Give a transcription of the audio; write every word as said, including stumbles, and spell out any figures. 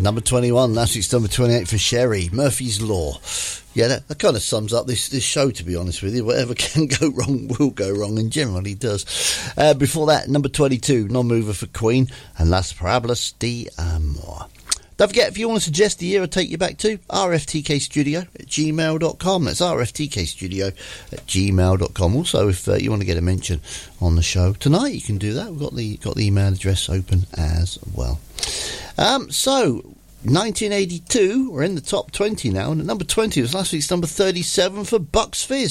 Number twenty-one, last week's number twenty-eight for Sherry, Murphy's Law. Yeah, that, that kind of sums up this, this show, to be honest with you. Whatever can go wrong will go wrong, and generally does. Uh, before that, number twenty-two, Non-Mover for Queen, and Las Parabolas de Amor. Don't forget, if you want to suggest the year I take you back to, r f t k studio at gmail dot com. That's r f t k studio at gmail dot com. Also, if uh, you want to get a mention on the show tonight, you can do that. We've got the, got the email address open as well. Um, so... nineteen eighty-two, we're in the top twenty now, and at number twenty was last week's number thirty-seven for Bucks Fizz.